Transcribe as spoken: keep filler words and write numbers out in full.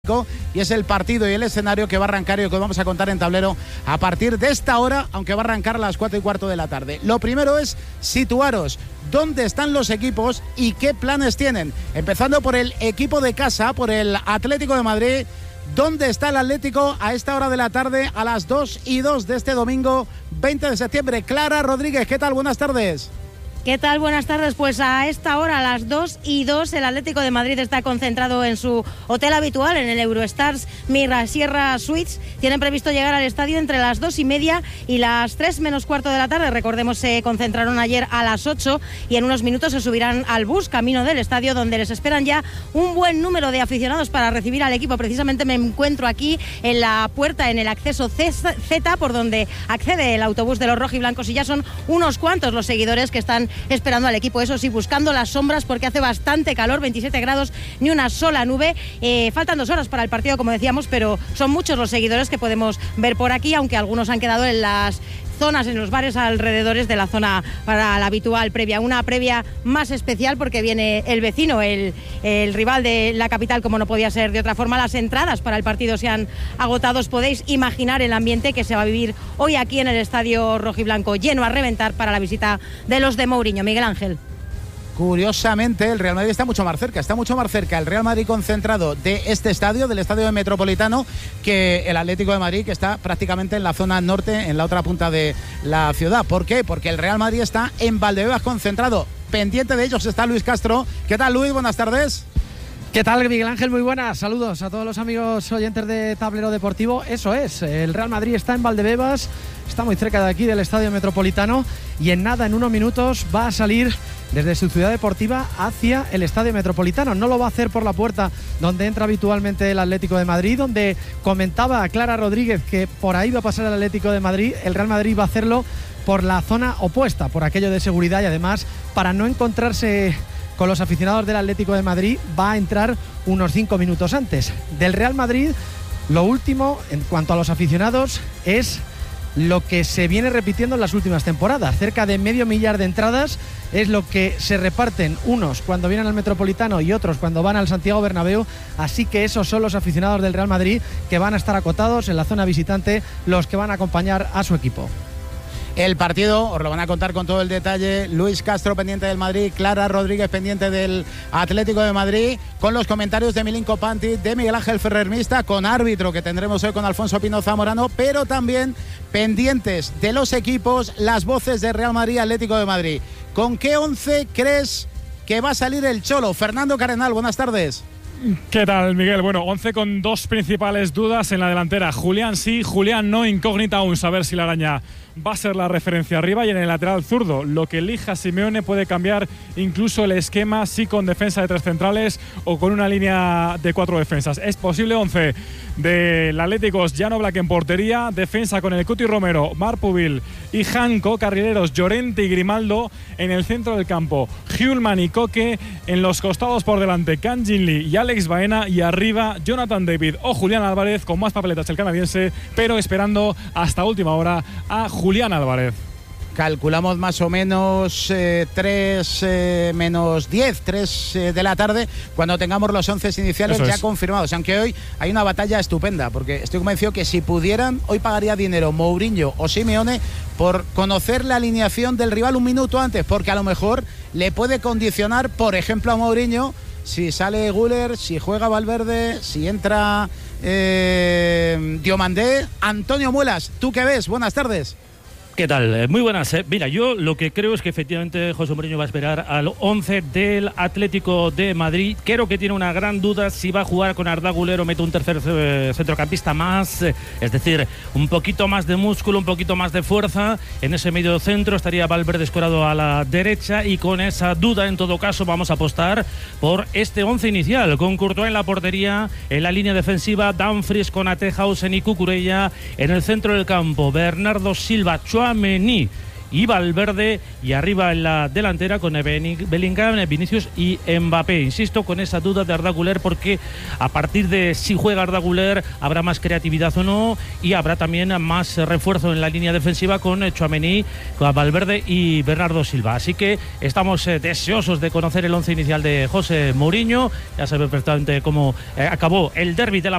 Y es el partido y el escenario que va a arrancar y que vamos a contar en tablero a partir de esta hora, aunque va a arrancar a las cuatro y cuarto de la tarde. Lo primero es situaros dónde están los equipos y qué planes tienen. Empezando por el equipo de casa, por el Atlético de Madrid. ¿Dónde está el Atlético a esta hora de la tarde, a las dos y dos de este domingo veinte de septiembre? Clara Rodríguez, ¿qué tal? Buenas tardes. ¿Qué tal? Buenas tardes. Pues a esta hora, a las dos y dos, el Atlético de Madrid está concentrado en su hotel habitual, en el Eurostars Mirasierra Suites. Tienen previsto llegar al estadio entre las dos y media y las tres menos cuarto de la tarde. Recordemos, se concentraron ayer a las ocho y en unos minutos se subirán al bus camino del estadio, donde les esperan ya un buen número de aficionados para recibir al equipo. Precisamente me encuentro aquí en la puerta, en el acceso Z, por donde accede el autobús de los rojiblancos, y ya son unos cuantos los seguidores que están esperando al equipo, eso sí, buscando las sombras porque hace bastante calor, veintisiete grados, ni una sola nube. Eh, faltan dos horas para el partido, como decíamos, pero son muchos los seguidores que podemos ver por aquí, aunque algunos han quedado en las zonas, en los bares alrededores de la zona para la habitual previa, una previa más especial porque viene el vecino, el, el rival de la capital, como no podía ser de otra forma. Las entradas para el partido se han agotado. Os podéis imaginar el ambiente que se va a vivir hoy aquí en el estadio rojiblanco, lleno a reventar para la visita de los de Mourinho. Miguel Ángel. Curiosamente, el Real Madrid está mucho más cerca, está mucho más cerca el Real Madrid concentrado de este estadio, del estadio de Metropolitano, que el Atlético de Madrid, que está prácticamente en la zona norte, en la otra punta de la ciudad. ¿Por qué? Porque el Real Madrid está en Valdebebas concentrado. Pendiente de ellos está Luis Castro. ¿Qué tal, Luis? Buenas tardes. ¿Qué tal, Miguel Ángel? Muy buenas. Saludos a todos los amigos oyentes de Tablero Deportivo. Eso es, el Real Madrid está en Valdebebas, está muy cerca de aquí del Estadio Metropolitano y en nada, en unos minutos, va a salir desde su ciudad deportiva hacia el Estadio Metropolitano. No lo va a hacer por la puerta donde entra habitualmente el Atlético de Madrid, donde comentaba Clara Rodríguez que por ahí va a pasar el Atlético de Madrid. El Real Madrid va a hacerlo por la zona opuesta, por aquello de seguridad, y además para no encontrarse con los aficionados del Atlético de Madrid va a entrar unos cinco minutos antes. Del Real Madrid, lo último en cuanto a los aficionados es lo que se viene repitiendo en las últimas temporadas. Cerca de medio millar de entradas es lo que se reparten, unos cuando vienen al Metropolitano y otros cuando van al Santiago Bernabéu. Así que esos son los aficionados del Real Madrid que van a estar acotados en la zona visitante, los que van a acompañar a su equipo. El partido os lo van a contar con todo el detalle Luis Castro, pendiente del Madrid, Clara Rodríguez, pendiente del Atlético de Madrid, con los comentarios de Milinko Pantic, de Miguel Ángel Ferrer Mista, con árbitro que tendremos hoy con Alfonso Pino Zamorano, pero también pendientes de los equipos, las voces de Real Madrid, Atlético de Madrid. ¿Con qué once crees que va a salir el Cholo? Fernando Cardenal, buenas tardes. ¿Qué tal, Miguel? Bueno, once con dos principales dudas en la delantera. Julián sí, Julián no, incógnita aún saber si la araña va a ser la referencia arriba, y en el lateral zurdo, lo que elija Simeone puede cambiar incluso el esquema, sí, con defensa de tres centrales o con una línea de cuatro defensas. Es posible once del Atlético: Jan Oblak en portería, defensa con el Cuti Romero, Marpuvil y Janko, carrileros Llorente y Grimaldo en el centro del campo, Hjulman y Koke en los costados, por delante Can Jinli y Alex Baena, y arriba Jonathan David o Julián Álvarez, con más papeletas el canadiense, pero esperando hasta última hora a Julián Álvarez. Calculamos más o menos eh, tres eh, menos diez, tres eh, de la tarde, cuando tengamos los once iniciales Eso ya es. confirmados. Aunque hoy hay una batalla estupenda, porque estoy convencido que si pudieran, hoy pagaría dinero Mourinho o Simeone por conocer la alineación del rival un minuto antes, porque a lo mejor le puede condicionar, por ejemplo, a Mourinho, si sale Güler, si juega Valverde, si entra eh, Diomandé. Antonio Muelas, ¿tú qué ves? Buenas tardes. ¿Qué tal? Muy buenas. ¿eh? Mira, yo lo que creo es que efectivamente José Mourinho va a esperar al once del Atlético de Madrid. Creo que tiene una gran duda si va a jugar con Arda Güler o mete un tercer eh, centrocampista más, eh, es decir, un poquito más de músculo, un poquito más de fuerza. En ese medio centro estaría Valverde escorado a la derecha, y con esa duda, en todo caso, vamos a apostar por este once inicial, con Courtois en la portería, en la línea defensiva Dumfries, Konaté, Hausen y Cucurella, en el centro del campo Bernardo Silva, Tchouaméni y Valverde, y arriba en la delantera con Bellingham, Vinicius y Mbappé. Insisto con esa duda de Arda Güler, porque a partir de si juega Arda Güler habrá más creatividad o no, y habrá también más refuerzo en la línea defensiva con Tchouaméni, con Valverde y Bernardo Silva. Así que estamos eh, deseosos de conocer el once inicial de José Mourinho. Ya sabe perfectamente cómo eh, acabó el derbi de la